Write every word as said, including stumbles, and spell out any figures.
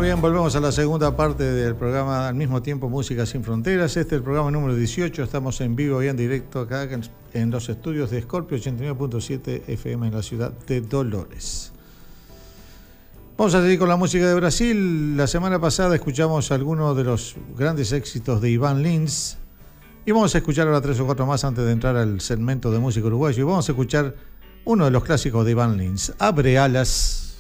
bien, volvemos a la segunda parte del programa Al mismo tiempo Música Sin Fronteras. Este es el programa número dieciocho. Estamos en vivo y en directo acá en los estudios de Scorpio ochenta y nueve punto siete F M en la ciudad de Dolores. Vamos a seguir con la música de Brasil. La semana pasada escuchamos algunos de los grandes éxitos de Ivan Lins. Y vamos a escuchar ahora tres o cuatro más antes de entrar al segmento de música uruguayo. Y vamos a escuchar uno de los clásicos de Ivan Lins, Abre Alas.